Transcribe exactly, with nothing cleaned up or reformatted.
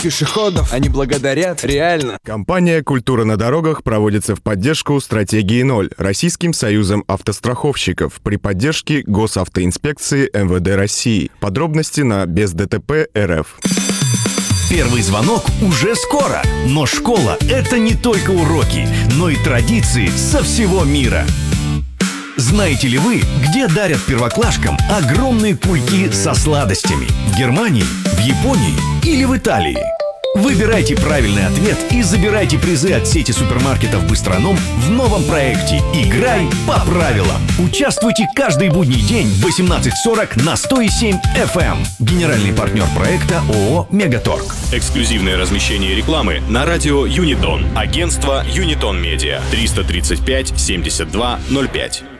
пешеходов. Они благодарят, реально. Компания «Культура на дорогах» проводится в поддержку стратегии ноль Российским союзом автостраховщиков при поддержке Госавтоинспекции эм вэ дэ России. Подробности на без дэ тэ пэ точка эр эф. Первый звонок уже скоро. Но школа — это не только уроки, но и традиции со всего мира. Знаете ли вы, где дарят первоклашкам огромные кульки со сладостями? В Германии, в Японии или в Италии? Выбирайте правильный ответ и забирайте призы от сети супермаркетов «Быстроном» в новом проекте «Играй по правилам». Участвуйте каждый будний день в восемнадцать сорок на сто семь эф эм. Генеральный партнер проекта ООО «Мегаторг». Эксклюзивное размещение рекламы на радио Юнитон. Агентство Юнитон Медиа. триста тридцать пять семьдесят два ноль пять.